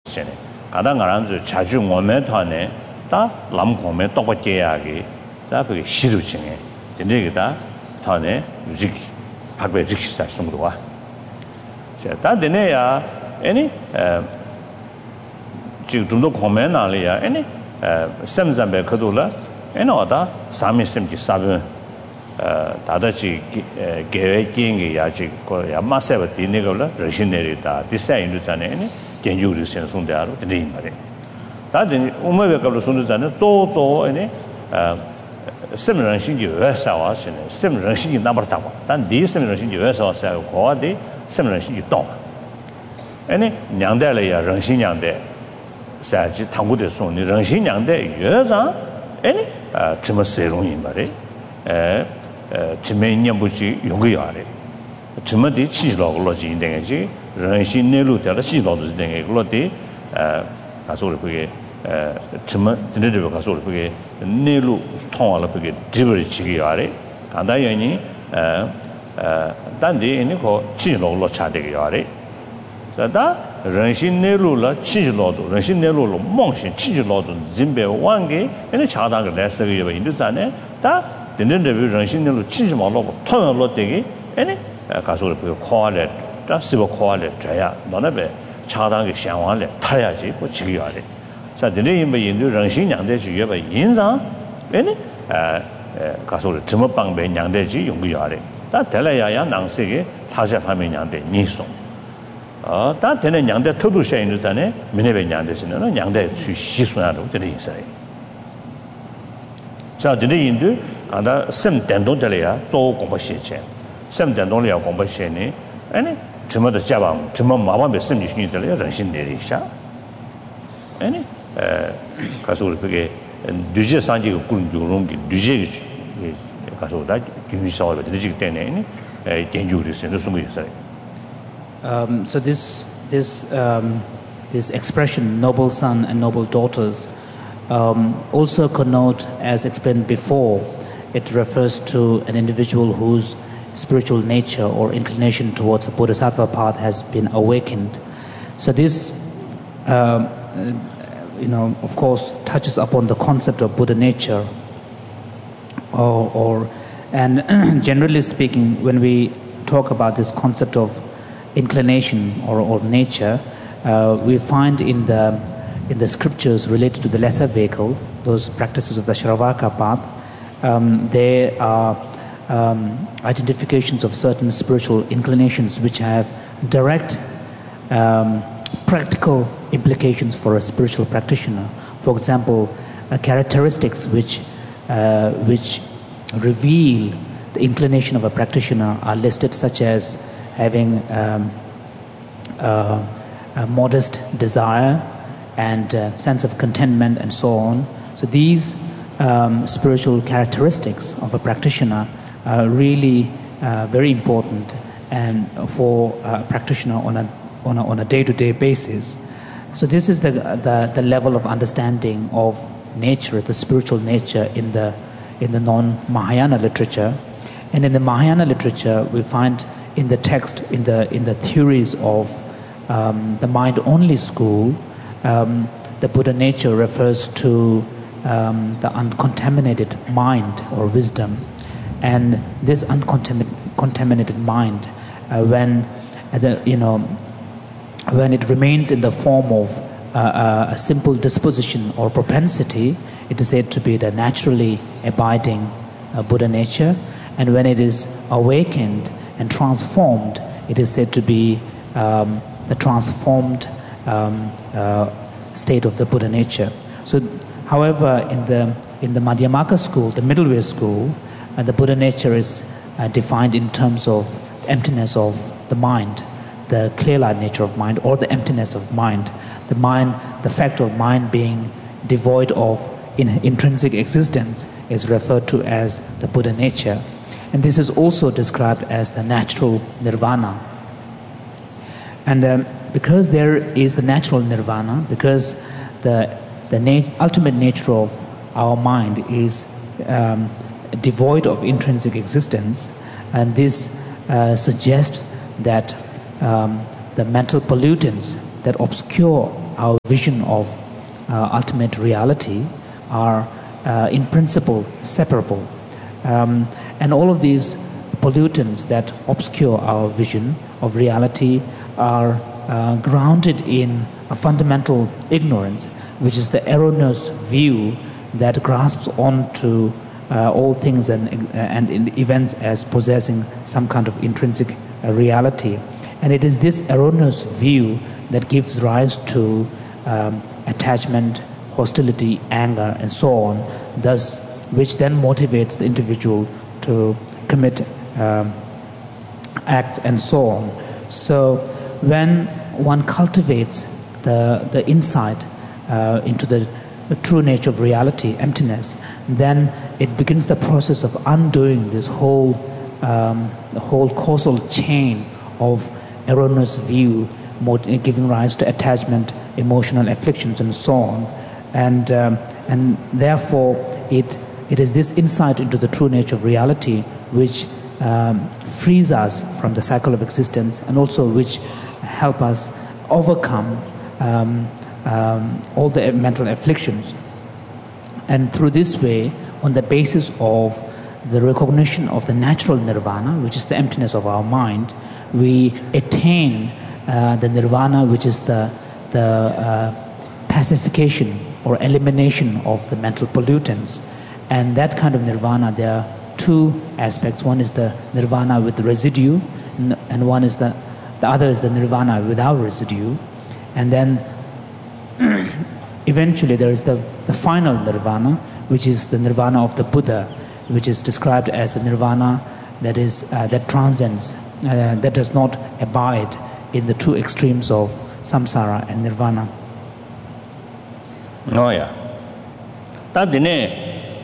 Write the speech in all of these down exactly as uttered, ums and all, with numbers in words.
가당가란주 자주 오면 타네 다 남공면 똑같게야기 다 그게 시루증에 근데기다 타네 직 박배 직시사 정도와 자 다되네야 아니 지금 좀더 공면 알이야 아니 샘잠배 그도라 에노다 사미심기 사변 다다지 계획기행이 야지 거야 마세버 디네걸라 러시네리다 디사인루잖아요 견주를 선송대로 되는 말이에요. 다들 우매백으로 손주자는 조조 아니 어 세면신기 외사와시네 세면신기 나버다고 단 디세면신기 외사와서 고아디 세면신기 동 아니 냥대래야 런신냥대 사지 당구대 손이 런신냥대 외자 아니 아 쯤세롱이 말이 에 쯤매년부지 용거야래 쯤어디 치즈로로 진행하지 런신내로 되라 시도도 진행해 그렇디 에 가서 그게 에 쯤어 드르르 가서 그게 내로 통화를 그게 디버리 지기야래 간다연이 에 단디 이니고 치즈로로 차대기야래 자다 런신내로라 치즈로도 런신내로로 몽신 치즈로도 진배 왕게 에네 차다가 레서게 인도산에 다 드르르 런신내로 치즈마로 통화로 되기 에네 가서 그 코알레 다시버 코알레 줘야 너네배 차당의 상황을 타야지 그 지기야래 자 드네 뭐 인도 정신 양대지 예바 인상 에네 에 가서 점업방배 양대지 용기야래 다 될라야야 낭세게 타자하면 양대 니송 어다 되는 양대 터두셔 있는 전에 미네배 양대시는 양대 시수나로 되는 있어요 자 드네 인도 아다 심 된도들이야 조 공부시체 샘전동리야 공부시니 아니 저마다 자방 저마 마마베 심리신이들 정신 내리샤 아니 에 가서 그게 뉴제 산지 군주롱기 뉴제 가서 다 군주사업에 되지 때문에 에 견주를 쓰는 순간 있어요. Um so this this um this expression noble son and noble daughters um also connote, as explained before, it refers to an individual whose spiritual nature or inclination towards the bodhisattva path has been awakened. So this, um, you know, of course, touches upon the concept of Buddha nature. Or, or and generally speaking, when we talk about this concept of inclination or, or nature, uh, we find in the in the scriptures related to the lesser vehicle, those practices of the Shravaka path, um, there are Um, identifications of certain spiritual inclinations which have direct um, practical implications for a spiritual practitioner. For example, uh, characteristics which uh, which reveal the inclination of a practitioner are listed, such as having um, uh, a modest desire and uh, sense of contentment and so on. So these um, spiritual characteristics of a practitioner are really uh, very important and for a practitioner on a on a on a day-to-day basis. So this is the the the level of understanding of nature, the spiritual nature in the in the non-Mahayana literature. And in the Mahayana literature, we find in the text, in the in the theories of um, the mind-only school, um, the Buddha nature refers to um, the uncontaminated mind or wisdom. And this uncontaminated mind, uh, when uh, the, you know, when it remains in the form of uh, a simple disposition or propensity, it is said to be the naturally abiding uh, Buddha nature. And when it is awakened and transformed, it is said to be um, the transformed um, uh, state of the Buddha nature. So, however, in the in the Madhyamaka school, the middle way school, Uh, the Buddha nature is uh, defined in terms of emptiness of the mind, the clear-eyed nature of mind, or the emptiness of mind. The mind, the fact of mind being devoid of in, intrinsic existence is referred to as the Buddha nature. And this is also described as the natural nirvana. And um, because there is the natural nirvana, because the, the nat- ultimate nature of our mind is um, devoid of intrinsic existence, and this uh, suggests that um, the mental pollutants that obscure our vision of uh, ultimate reality are uh, in principle separable. Um, and all of these pollutants that obscure our vision of reality are uh, grounded in a fundamental ignorance, which is the erroneous view that grasps onto uh, all things and, and in events as possessing some kind of intrinsic uh, reality. And it is this erroneous view that gives rise to um, attachment, hostility, anger, and so on, thus, which then motivates the individual to commit um, acts and so on. So when one cultivates the, the insight uh, into the, the true nature of reality, emptiness, then it begins the process of undoing this whole, um, the whole causal chain of erroneous view, giving rise to attachment, emotional afflictions, and so on. And, um, and therefore, it, it is this insight into the true nature of reality which um, frees us from the cycle of existence, and also which help us overcome um, um, all the mental afflictions. And through this way, on the basis of the recognition of the natural nirvana, which is the emptiness of our mind, we attain uh, the nirvana, which is the, the uh, pacification or elimination of the mental pollutants. And that kind of nirvana, there are two aspects. One is the nirvana with the residue, and, and one is the, the other is the nirvana without residue. And then eventually there is the, the final nirvana, which is the nirvana of the Buddha, which is described as the nirvana that is uh, that transcends, uh, that does not abide in the two extremes of samsara and nirvana. Oh yeah. That dine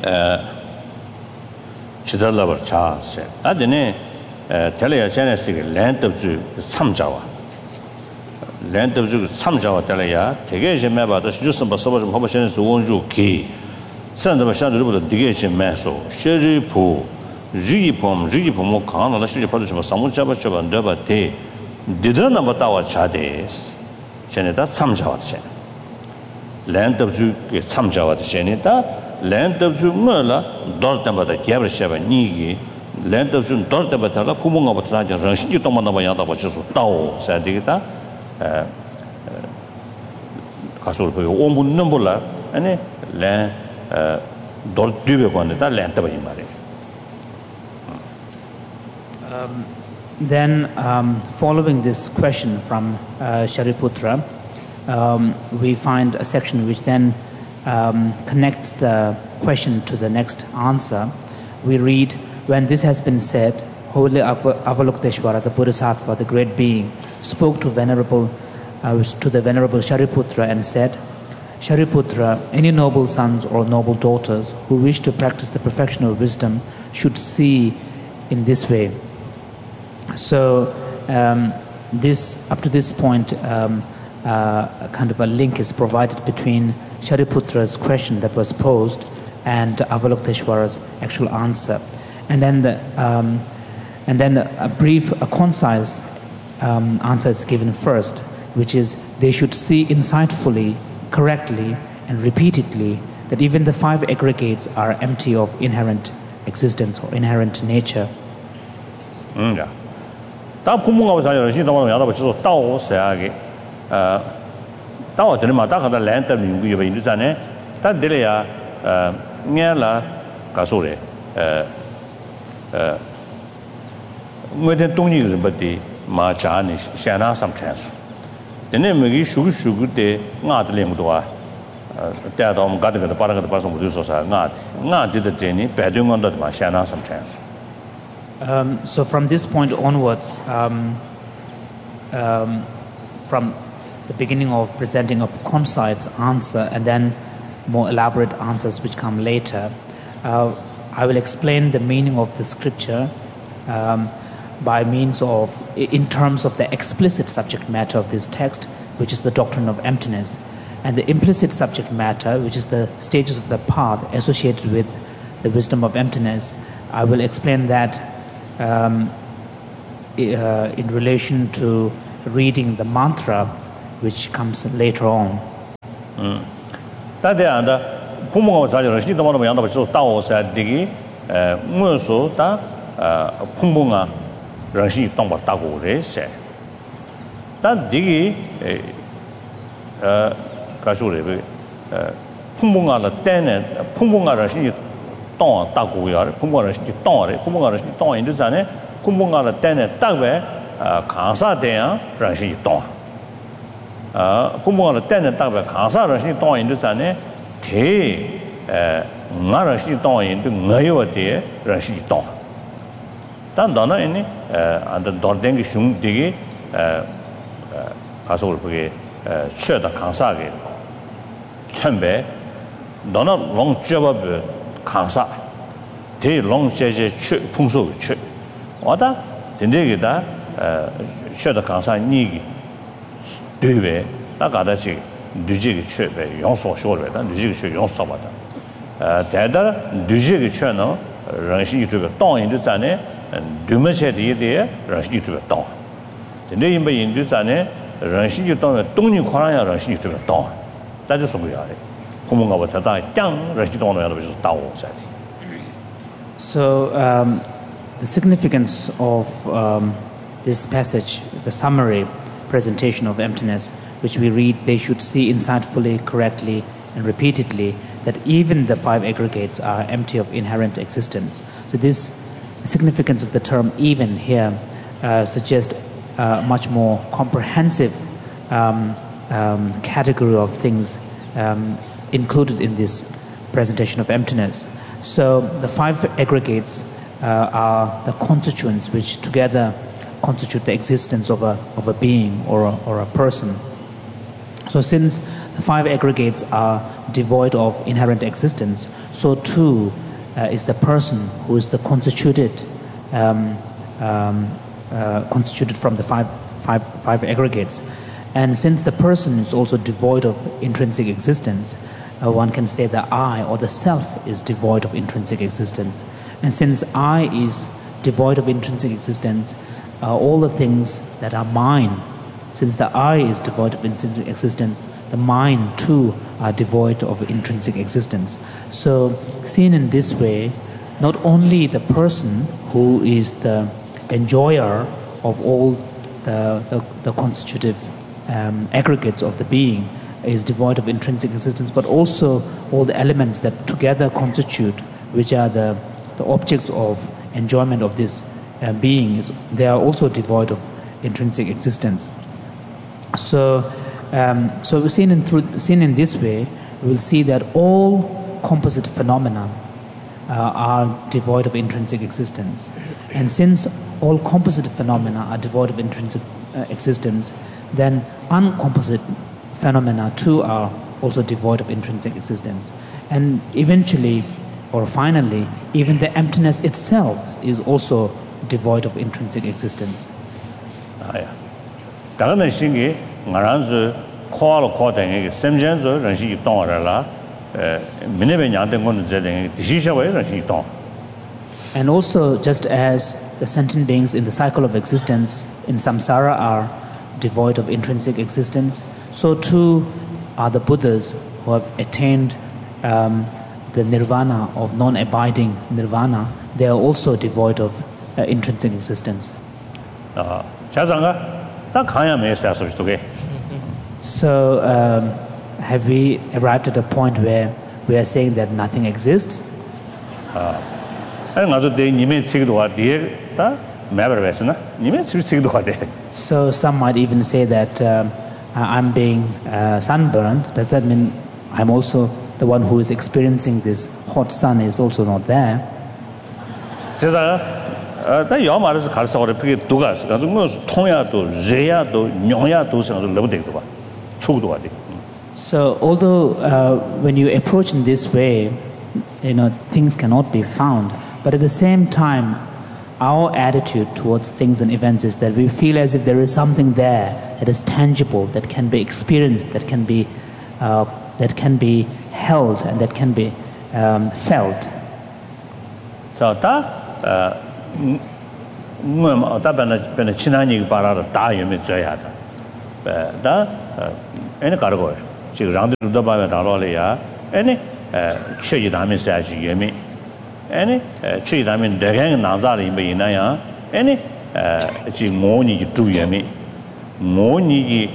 chidalavar cha se. That dine telaya genesis land of ju samjawa. Land of ju samjawa telaya tege je meba da jusum ba sobo hobo shen su wonju ki. San da sha de bu de dige je meso. Sheri pu ri pom ri pom mo kan la shi pa de samu cha ba cha ba de ba te. Didana ba ta wa cha des. Chene da samjawa che. Land of ju ke samjawa chene da land of ju mala dor ta ba da gyabra shaba ni gi land of ju dor ta ba ta la pumunga ba ta ja ran shi ji to ma na ba ya da ba chi su dao sa de ta eh kasul pe o mun number la ane land eh dor dube ko ne ta land ta ba yin mare. Um Then, um, following this question from uh, Shariputra, um, we find a section which then um, connects the question to the next answer. We read, when this has been said, Holy Av- Avalokiteshvara, the Bodhisattva, the great being, spoke to venerable uh, to the venerable Shariputra and said, Shariputra, any noble sons or noble daughters who wish to practice the perfection of wisdom should see in this way. So um, this, up to this point, um, uh, kind of a link is provided between Shariputra's question that was posed and Avalokiteshvara's actual answer. And then, the, um, and then a brief, a concise um, answer is given first, which is they should see insightfully, correctly, and repeatedly that even the five aggregates are empty of inherent existence or inherent nature. Mm, yeah. 다 부모가 자녀를 신동하는 야다 버서 다오 세하게 어 다오 전에 막 다가다 랜드 민구 요바 인도잖아요. 다 들려야 어 녀라 가소래 어어 뭐든 동이 좀 버디 마자니 샤나 삼찬스 근데 뭐기 슈구 슈구 때 나들랭도 와 때도 뭐 가다가 빠르게 빠서 못 있어서 나 나지도 되니 배동원도 마 샤나 삼찬스. Um, so from this point onwards, um, um, from the beginning of presenting a concise answer and then more elaborate answers which come later, uh, I will explain the meaning of the scripture um, by means of, in terms of the explicit subject matter of this text, which is the doctrine of emptiness, and the implicit subject matter, which is the stages of the path associated with the wisdom of emptiness. I will explain that Um, uh, in relation to reading the mantra which comes later on. 음. 다대한다 풍부가 자주 러시도 뭐도 양도 저 다오사 되기 에 무엇도 다 풍부가 러시 동바 다고 그래세 다 되기 에 가수를 에 풍부가 때는 풍부가 러시 동 다고요 풍부가 러시 동을 풍부가 러시 동 인도 전에 풍부가 때는 딱ပဲ강사대야 러시 동 아, 풍부가 때는 딱ပဲ강사 러시 동 인도 전에 대 nga rashi tong yin de ngayo de rashi tong dan dana ini and dordeng shung de 가서 그게 최다 강사게 천배 너는 롱저버 강사 대 롱제제 최 풍소 최 와다 진짜게다 최다 강사 니기对呗那搞的是뉴지게 최배 용서 쇼르다 뉴지게 최 용서 받아 어 대다 뉴지게 최는 런시这个当印度站呢두메체 디에 런시这个当근데 인바 인도站呢런시就当东尼宽呀런시这个当那就是不要的부모가 보다 짱 런시当的就是大我在 So um, the significance of um, this passage, the summary presentation of emptiness, which we read, they should see insightfully, correctly, and repeatedly that even the five aggregates are empty of inherent existence. So this the significance of the term even here uh, suggests a much more comprehensive um, um, category of things um, included in this presentation of emptiness. So the five aggregates uh, are the constituents which together constitute the existence of a of a being or a, or a person. So since the five aggregates are devoid of inherent existence, so too uh, is the person who is the constituted um, um, uh, constituted from the five, five, five aggregates. And since the person is also devoid of intrinsic existence, uh, one can say the I or the self is devoid of intrinsic existence. And since I is devoid of intrinsic existence, uh, all the things that are mine, since the I is devoid of intrinsic existence, the mine too are devoid of intrinsic existence. So seen in this way, not only the person who is the enjoyer of all the, the, the constitutive um, aggregates of the being is devoid of intrinsic existence, but also all the elements that together constitute, which are the, the objects of enjoyment of this uh, being, is, they are also devoid of intrinsic existence. So, um, so we've seen in, through, seen in this way, we'll see that all composite phenomena uh, are devoid of intrinsic existence. And since all composite phenomena are devoid of intrinsic uh, existence, then uncomposite phenomena too are also devoid of intrinsic existence. And eventually, or finally, even the emptiness itself is also devoid of intrinsic existence. Ah, yeah. 다른 신기 나란즈 코알로 코다행이 샘전조 런시 동어라 에 미네베 냥된 거는 제된 디시셔에 런시 동. And also, just as the sentient beings in the cycle of existence in samsara are devoid of intrinsic existence, so too are the Buddhas who have attained um, the nirvana of non-abiding nirvana. They are also devoid of uh, intrinsic existence. 아, 자상가 다 가야 메시아서 주게. So, um, have we arrived at a point where we are saying that nothing exists? 아, 아니 가서 대 님의 책도 와 뒤에 다 매버베스나 님의 책도 와 돼. So some might even say that um, I'm being uh, sunburned. Does that mean I'm also the one who is experiencing this hot sun is also not there? 제가 다 여말에서 가서 그래 그게 두가 있어. 가지고 뭐 통야도 레야도 뇽야도 생각을 너무 되고 봐. 초도 와 돼. So although uh, when you approach in this way, you know, things cannot be found, but at the same time, our attitude towards things and events is that we feel as if there is something there that is tangible, that can be experienced, that can be uh, that can be held, and that can be um, felt. So 다 뭐 다 변나 변나 친한 얘기 바라로 다 유미 줘야 다. 다 애는 가르고 지금 랑도 도바에 달로래야 아니 최이 다음에 사지 예미 아니 최이 다음에 내가 나자리 메이나야 아니 지금 뭐니 두 예미 뭐니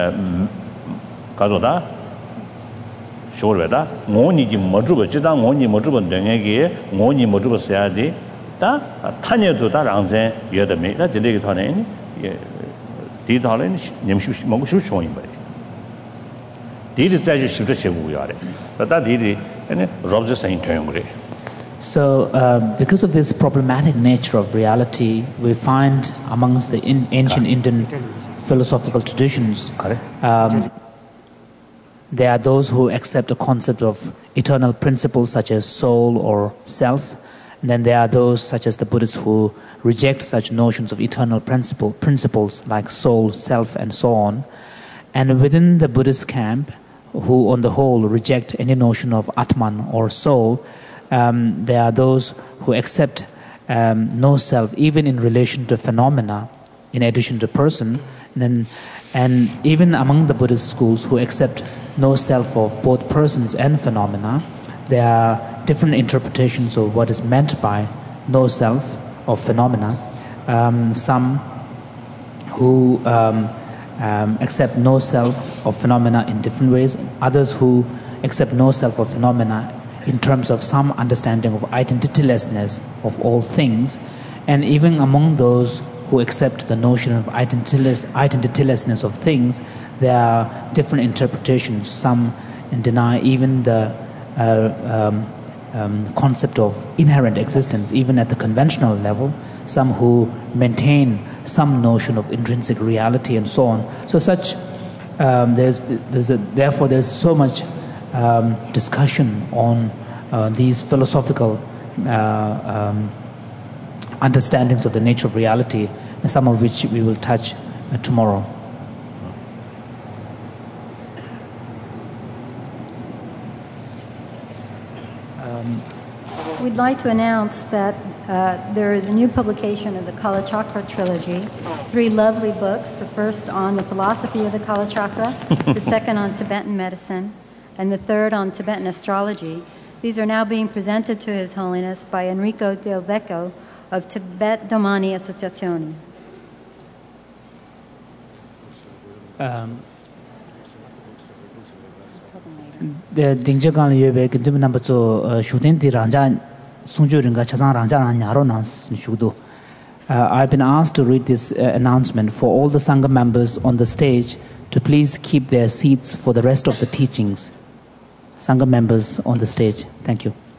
가져다 쇼르다 뭐니 뭐주고 지다 뭐니 뭐주고 내게 뭐니 뭐주고 써야 돼 다 타녀도 다 랑세 여더미 다 되게 더네 예 디달은 님시 먹고 싶어 좋은 거예요 디디 자주 싶어 제국이야 그래서 디디 아니 robs saying to 그래 So, um, because of this problematic nature of reality, we find amongst the in ancient Indian philosophical traditions, um, there are those who accept the concept of eternal principles such as soul or self, and then there are those such as the Buddhists who reject such notions of eternal principle, principles like soul, self, and so on. And within the Buddhist camp, who on the whole reject any notion of Atman or soul, Um, there are those who accept um, no self, even in relation to phenomena, in addition to person, and, then, and even among the Buddhist schools who accept no self of both persons and phenomena, there are different interpretations of what is meant by no self of phenomena. Um, some who um, um, accept no self of phenomena in different ways, others who accept no self of phenomena in terms of some understanding of identitylessness of all things, and even among those who accept the notion of identityless, identitylessness of things, there are different interpretations. Some deny even the uh, um, um, concept of inherent existence, even at the conventional level. Some who maintain some notion of intrinsic reality, and so on. So, such um, there's there's a, therefore there's so much Um, discussion on uh, these philosophical uh, um, understandings of the nature of reality, some of which we will touch uh, tomorrow. Um, We'd like to announce that uh, there is a new publication of the Kala Chakra trilogy, three lovely books, the first on the philosophy of the Kala Chakra, the second on Tibetan medicine, and the third on Tibetan astrology. These are now being presented to His Holiness by Enrico Del Vecchio of Tibet Domani Associazione. Um, the Dingjagan Yebe Kintum number two shooting the Ranja Sunjuringa Chazan Ranja and Yaronas Shudu. I've been asked to read this uh, announcement for all the Sangha members on the stage to please keep their seats for the rest of the teachings. Sangha members on the stage. Thank you.